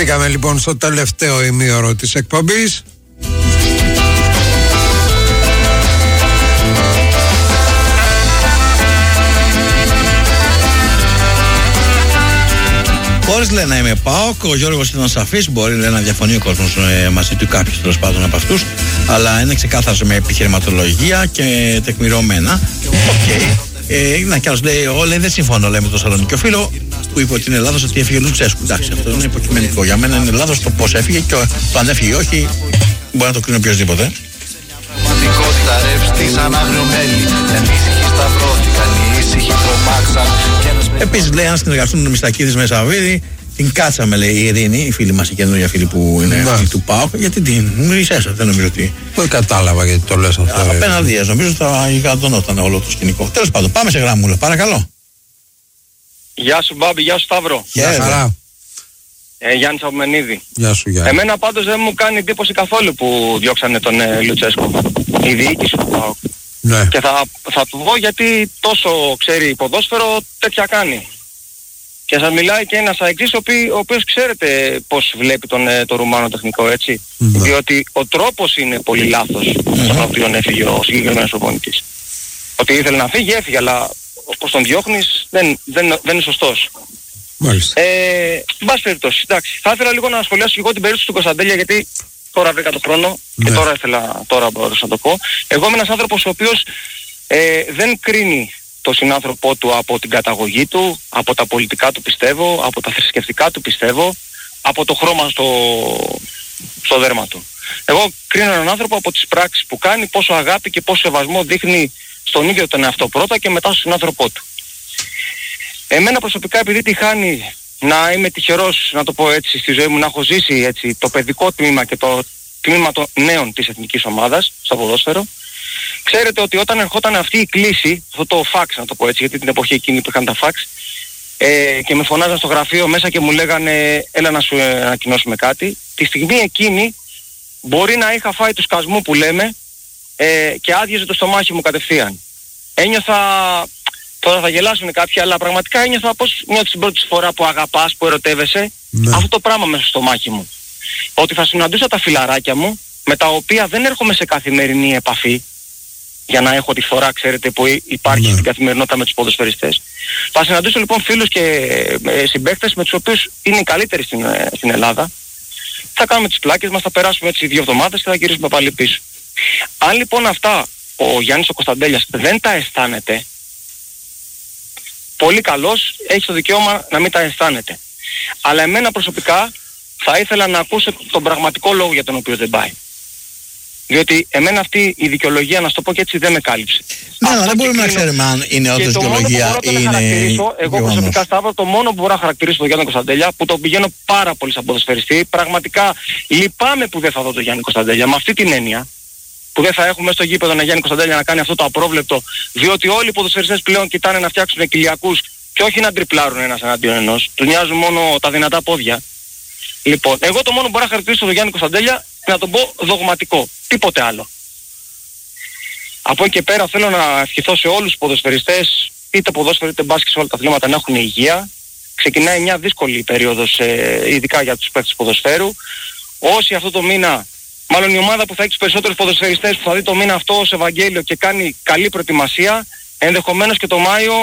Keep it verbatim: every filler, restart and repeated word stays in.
Μπήκαμε λοιπόν στο τελευταίο ημίωρο της εκπομπής. Χωρίς λέει να είμαι ΠΑΟΚ, ο Γιώργος ήταν σαφής. Μπορεί λέει, να διαφωνεί ο κόσμος ε, μαζί του, κάποιους τέλος πάντων από αυτούς, αλλά είναι ξεκάθαρος με επιχειρηματολογία και τεκμηρωμένα. Οκ. Okay. Ε, να κι άλλος λέει, όλοι δεν συμφωνώ λέει, με τον Σαλονίκιο φίλο που είπε ότι είναι λάθος ότι έφυγε ο Λουτσέσκου. Εντάξει, αυτό είναι υποκειμενικό. Για μένα είναι λάθος το πώς έφυγε και το αν έφυγε όχι, μπορεί να το κρίνει οποιοδήποτε. Επίσης λέει, αν συνεργαστούν οι Μιστακίδης με Σαββίδη, την κάτσαμε λέει η Ειρήνη, η φίλη μας, η καινούργια φίλη που είναι ναι. Φίλη του ΠΑΟΚ, γιατί την μισέσα, δεν νομίζω ότι. Δεν κατάλαβα γιατί το λες αυτό. Απέναντι, νομίζω ότι θα γιγαντωνόταν όλο το σκηνικό. Τέλος πάντων, πάμε σε γραμμούλα, παρακαλώ. Γεια σου Μπάμπη, γεια σου Σταύρο. Γεια χαρά. Ε, Γιάννης Αυμενίδη. Γεια σου Γιάννη. Εμένα πάντως δεν μου κάνει εντύπωση καθόλου που διώξανε τον ε, Λουτσέσκο. Η διοίκηση του ΠΑΟΚ. Ναι. Και θα, θα του πω γιατί τόσο ξέρει ποδόσφαιρο, τέτοια κάνει. Και σας μιλάει και ένας αεξής ο, οποίος, ο οποίος ξέρετε πώς βλέπει τον, το Ρουμάνο τεχνικό, έτσι. Ναι. Διότι ο τρόπος είναι πολύ λάθος mm-hmm. στον οποίο έφυγε ο συγκεκριμένος προπονητής. Ότι ήθελε να φύγει, έφυγε, αλλά όπως τον διώχνεις δεν, δεν, δεν είναι σωστός. Μάλιστα. Ε, εν πάση περιπτώσει, εντάξει. Θα ήθελα λίγο να σχολιάσω και εγώ την περίπτωση του Κωνσταντέλια, γιατί τώρα βρήκα το χρόνο ναι. Και τώρα ήθελα, τώρα μπορούσα να το πω. Εγώ είμαι ένας άνθρωπος ο οποίος ε, δεν κρίνει το συνάνθρωπό του από την καταγωγή του, από τα πολιτικά του πιστεύω, από τα θρησκευτικά του πιστεύω, από το χρώμα στο, στο δέρμα του. Εγώ κρίνω έναν άνθρωπο από τις πράξεις που κάνει, πόσο αγάπη και πόσο σεβασμό δείχνει στον ίδιο τον εαυτό πρώτα και μετά στον συνάνθρωπό του. Εμένα προσωπικά, επειδή τη χάνει να είμαι τυχερός, να το πω έτσι, στη ζωή μου, να έχω ζήσει έτσι, το παιδικό τμήμα και το τμήμα των νέων της εθνικής ομάδας στο ποδόσφαιρο, ξέρετε ότι όταν ερχόταν αυτή η κλίση, αυτό το φαξ να το πω έτσι, γιατί την εποχή εκείνη που είχαν τα φαξ, ε, και με φωνάζαν στο γραφείο μέσα και μου λέγανε έλα να σου ε, ανακοινώσουμε κάτι, τη στιγμή εκείνη μπορεί να είχα φάει του σκασμού που λέμε ε, και άδειαζε το στομάχι μου κατευθείαν. Ένιωθα, τώρα θα γελάσουν κάποιοι, αλλά πραγματικά ένιωθα πως νιώθεις την πρώτη φορά που αγαπάς, που ερωτεύεσαι, ναι. Αυτό το πράγμα μέσα στο στομάχι μου. Ότι θα συναντούσα τα φιλαράκια μου, με τα οποία δεν έρχομαι σε καθημερινή επαφή, για να έχω τη φορά, ξέρετε, που υπάρχει ναι. Στην καθημερινότητα με τους ποδοσφαιριστές. Θα συναντήσω λοιπόν φίλους και ε, συμπαίκτες με τους οποίους είναι οι καλύτεροι στην, ε, στην Ελλάδα. Θα κάνουμε τις πλάκες μας, θα περάσουμε έτσι δύο εβδομάδες και θα γυρίσουμε πάλι πίσω. Αν λοιπόν αυτά ο Γιάννης ο Κωνσταντέλιας δεν τα αισθάνεται, πολύ καλός, έχει το δικαίωμα να μην τα αισθάνεται. Αλλά εμένα προσωπικά θα ήθελα να ακούσω τον πραγματικό λόγο για τον οποίο δεν πάει. Διότι εμένα αυτή η δικαιολογία, να σου το πω και έτσι, δεν με κάλυψε. Ναι, αλλά δεν μπορούμε να ξέρουμε αν είναι όντως δικαιολογία ή είναι. Εγώ προσωπικά, Σταύρο, το μόνο που μπορώ να χαρακτηρίσω τον Γιάννη Κωνσταντέλια, που τον πηγαίνω πάρα πολύ σαν ποδοσφαιριστή, πραγματικά λυπάμαι που δεν θα δω τον Γιάννη Κωνσταντέλια με αυτή την έννοια, που δεν θα έχουμε στο γήπεδο ένα Γιάννη Κωνσταντέλια να κάνει αυτό το απρόβλεπτο, διότι όλοι οι ποδοσφαιριστές πλέον κοιτάνε να φτιάξουν κοιλιακούς και όχι να τριπλάρουν ένας εναντίον ενός. Τους νοιάζουν μόνο τα δυνατά πόδια. Λοιπόν, εγώ το μόνο που μπορώ να χαρακτηρίσω τον Γιάννη Κωνσταντέλια και να τον πω δογματικό. Τίποτε άλλο. Από εκεί και πέρα θέλω να ευχηθώ σε όλους τους ποδοσφαιριστές, είτε ποδόσφαιρο είτε μπάσκετ, σε όλα τα αθλήματα, να έχουν υγεία. Ξεκινάει μια δύσκολη περίοδος, ε, ειδικά για τους παίκτες ποδοσφαίρου. Όσοι αυτό το μήνα, μάλλον η ομάδα που θα έχει τους περισσότερους ποδοσφαιριστές που θα δει το μήνα αυτό ως Ευαγγέλιο και κάνει καλή προετοιμασία, ενδεχομένως και το Μάιο